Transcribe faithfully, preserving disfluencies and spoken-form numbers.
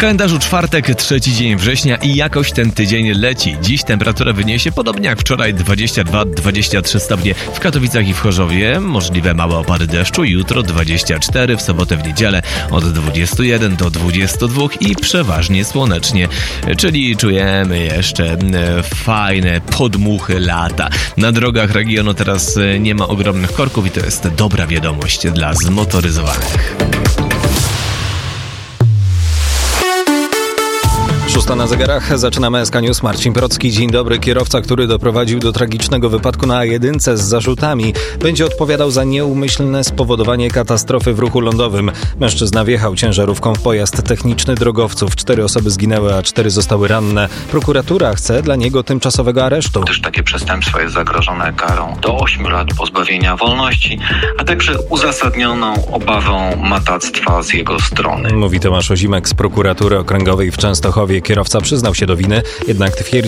kalendarzu czwartek, trzeci dzień września i jakoś ten tydzień leci. Dziś temperatura wyniesie podobnie jak wczoraj dwadzieścia dwa do dwudziestu trzech stopni w Katowicach i w Chorzowie. Możliwe małe opady deszczu. Jutro dwadzieścia cztery, w sobotę, w niedzielę od dwudziestu jeden do dwudziestu dwóch i przeważnie słonecznie. Czyli czujemy jeszcze fajne podmuchy lata. Na drogach regionu teraz nie ma ogromnych korków i to jest dobra wiadomość dla zmotoryzowanych. Szósta na zegarach, zaczynamy S K News. Marcin Procki, dzień dobry. Kierowca, który doprowadził do tragicznego wypadku na A jeden z zarzutami, będzie odpowiadał za nieumyślne spowodowanie katastrofy w ruchu lądowym. Mężczyzna wjechał ciężarówką w pojazd techniczny drogowców. Cztery osoby zginęły, a cztery zostały ranne. Prokuratura chce dla niego tymczasowego aresztu. Gdyż takie przestępstwo jest zagrożone karą do ośmiu lat pozbawienia wolności, a także uzasadnioną obawą matactwa z jego strony. Mówi Tomasz Ozimek z prokuratury okręgowej w Częstochowie. Kierowca przyznał się do winy, jednak twierdzi,